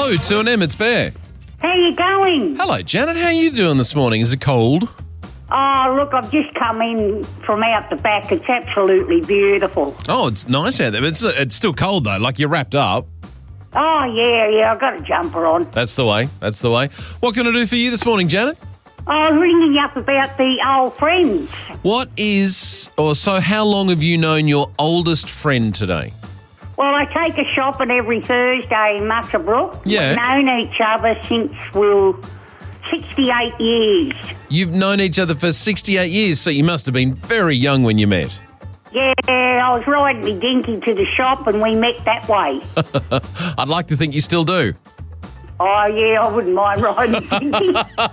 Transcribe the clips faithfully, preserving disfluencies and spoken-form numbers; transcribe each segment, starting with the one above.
Hello, two and M, it's Bear. How you going? Hello, Janet. How are you doing this morning? Is it cold? Oh, look, I've just come in from out the back. It's absolutely beautiful. Oh, it's nice out there. But it's, it's still cold, though. Like, you're wrapped up. Oh, yeah, yeah, I've got a jumper on. That's the way. That's the way. What can I do for you this morning, Janet? I was ringing you up about the old friends. What is, or so how long have you known your oldest friend today? Well, I take a shopping every Thursday in Muswellbrook. Yeah. We've known each other since we were sixty-eight years. You've known each other for sixty-eight years, so you must have been very young when you met. Yeah, I was riding me dinky to the shop and we met that way. I'd like to think you still do. Oh, yeah, I wouldn't mind riding me dinky.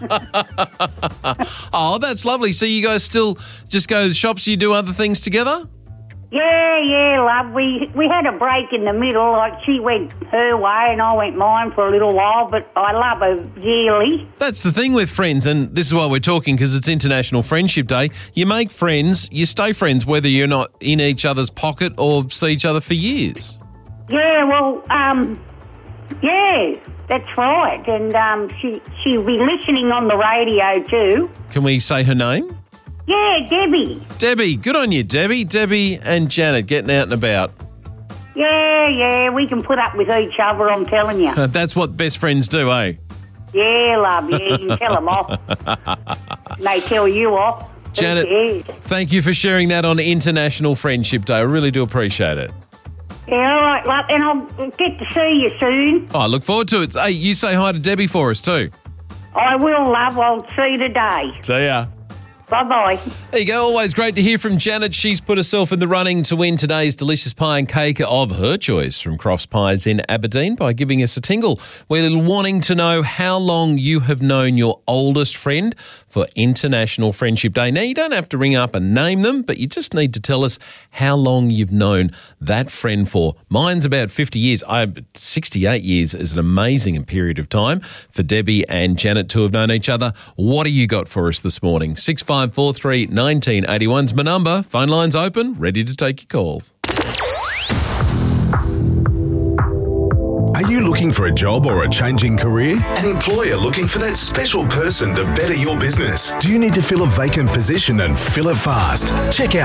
Oh, that's lovely. So you guys still just go to the shops, you do other things together? Yeah, yeah, love. We we had a break in the middle. Like, she went her way and I went mine for a little while, but I love her dearly. That's the thing with friends, and this is why we're talking, because it's International Friendship Day. You make friends, you stay friends, whether you're not in each other's pocket or see each other for years. Yeah, well, um, yeah, that's right. And um, she, she'll be listening on the radio too. Can we say her name? Yeah, Debbie. Debbie. Good on you, Debbie. Debbie and Janet getting out and about. Yeah, yeah, we can put up with each other, I'm telling you. That's what best friends do, eh? Yeah, love, yeah, you can tell them off. They tell you off. Janet, Yeah. thank you for sharing that on International Friendship Day. I really do appreciate it. Yeah, all right, love, and I'll get to see you soon. Oh, I look forward to it. Hey, you say hi to Debbie for us too. I will, love. I'll see you today. See ya. Bye-bye. There you go. Always great to hear from Janet. She's put herself in the running to win today's delicious pie and cake of her choice from Crofts Pies in Aberdeen by giving us a tingle. We're wanting to know how long you have known your oldest friend for International Friendship Day. Now, you don't have to ring up and name them, but you just need to tell us how long you've known that friend for. Mine's about fifty years. I sixty-eight years is an amazing period of time for Debbie and Janet to have known each other. What do you got for us this morning? six five four three, one nine eight one's my number. Phone line's open, ready to take your calls. Are you looking for a job or a changing career? An employer looking for that special person to better your business? Do you need to fill a vacant position and fill it fast? Check out